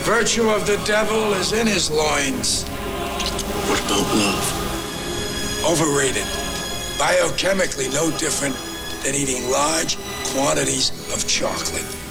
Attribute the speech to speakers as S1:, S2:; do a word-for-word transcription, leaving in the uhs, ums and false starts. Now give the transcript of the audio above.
S1: virtue of the devil is in his loins.
S2: What about love?
S1: Overrated. Biochemically no different than eating large quantities of chocolate.